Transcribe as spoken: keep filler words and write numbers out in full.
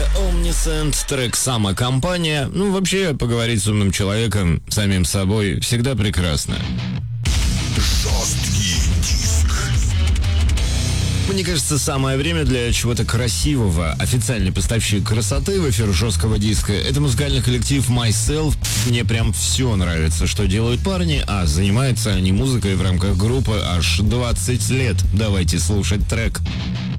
The Omniscient, трек «Самокомпания». Ну, вообще, поговорить с умным человеком, самим собой, всегда прекрасно. Жесткий диск. Мне кажется, самое время для чего-то красивого. Официальный поставщик красоты в эфир жесткого диска — это музыкальный коллектив Myself. Мне прям все нравится, что делают парни, а занимаются они музыкой в рамках группы аж двадцать лет. Давайте слушать трек.